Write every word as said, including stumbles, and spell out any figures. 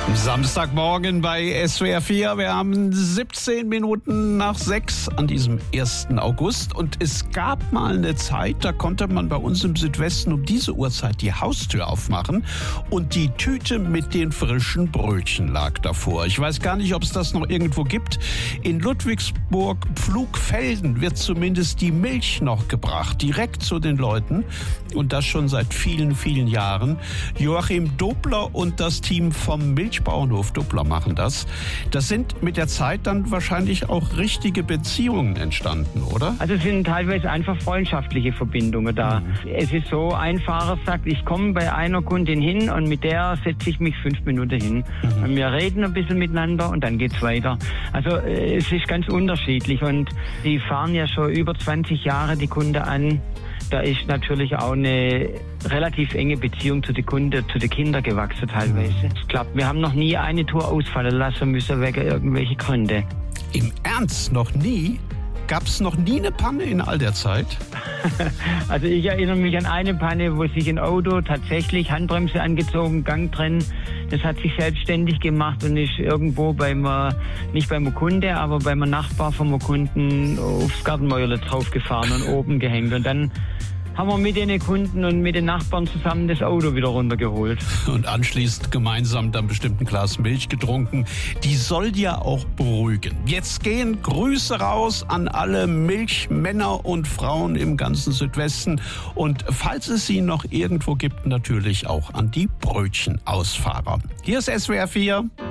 Samstagmorgen bei S W R vier. Wir haben siebzehn Minuten nach sechs an diesem ersten August. Und es gab mal eine Zeit, da konnte man bei uns im Südwesten um diese Uhrzeit die Haustür aufmachen und die Tüte mit den frischen Brötchen lag davor. Ich weiß gar nicht, ob es das noch irgendwo gibt. In Ludwigsburg-Pflugfelden wird zumindest die Milch noch gebracht, direkt zu den Leuten. Und das schon seit vielen, vielen Jahren. Joachim Dobler und das Team vom Milchbauernhof Dobler machen das. Das sind mit der Zeit dann wahrscheinlich auch richtige Beziehungen entstanden, oder? Also es sind teilweise einfach freundschaftliche Verbindungen da. Mhm. Es ist so, ein Fahrer sagt, ich komme bei einer Kundin hin und mit der setze ich mich fünf Minuten hin. Mhm. Und wir reden ein bisschen miteinander und dann geht's weiter. Also es ist ganz unterschiedlich und die fahren ja schon über zwanzig Jahre die Kunde an. Da ist natürlich auch eine relativ enge Beziehung zu den Kunden, zu den Kindern gewachsen teilweise. Ich glaube, wir haben noch nie eine Tour ausfallen lassen müssen wegen irgendwelcher Gründe. Im Ernst? Noch nie? Gab es noch nie eine Panne in all der Zeit? Also ich erinnere mich an eine Panne, wo sich ein Auto tatsächlich Handbremse angezogen, Gang drin. Das hat sich selbstständig gemacht und ist irgendwo beim, nicht beim Kunde, aber beim Nachbar vom Kunden aufs Gartenmäuerle draufgefahren und oben gehängt. Und dann haben wir mit den Kunden und mit den Nachbarn zusammen das Auto wieder runtergeholt. Und anschließend gemeinsam dann bestimmt ein Glas Milch getrunken. Die soll ja auch beruhigen. Jetzt gehen Grüße raus an alle Milchmänner und Frauen im ganzen Südwesten. Und falls es sie noch irgendwo gibt, natürlich auch an die Brötchenausfahrer. Hier ist S W R vier.